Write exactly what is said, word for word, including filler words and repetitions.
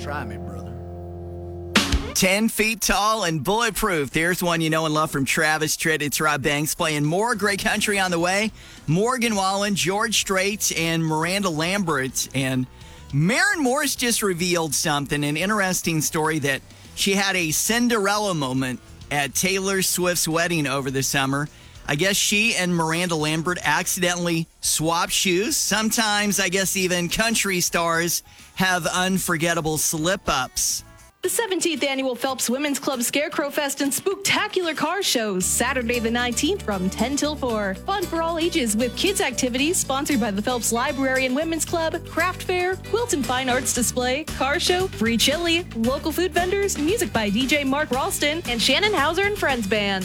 Try me, brother. ten feet tall and bulletproof. There's one you know and love from Travis Tritt. It's Rob Banks playing more great country on the way. Morgan Wallen, George Strait, and Miranda Lambert. And Maren Morris just revealed something, an interesting story that she had a Cinderella moment at Taylor Swift's wedding over the summer. I guess she and Miranda Lambert accidentally swapped shoes. Sometimes, I guess even country stars have unforgettable slip-ups. The seventeenth Annual Phelps Women's Club Scarecrow Fest and Spooktacular Car Shows, Saturday the nineteenth from ten till four. Fun for all ages with kids' activities sponsored by the Phelps Library and Women's Club, craft fair, quilt and fine arts display, car show, free chili, local food vendors, music by D J Mark Ralston, and Shannon Hauser and Friends Band.